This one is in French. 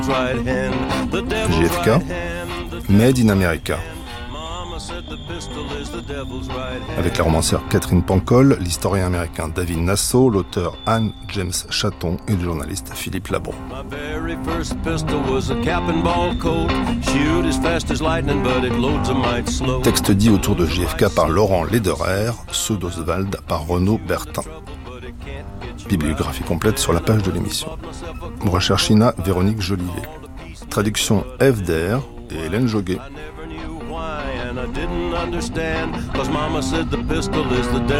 JFK, Made in America. Avec la romancière Catherine Pancol, l'historien américain David Nasso, l'auteur Anne James Chatton et le journaliste Philippe Labron. Texte dit autour de JFK par Laurent Lederer, ceux d'Oswald par Renaud Bertin. Bibliographie complète sur la page de l'émission. Recherche INA, Véronique Jolivet. Traduction F. Der et Hélène Joguet.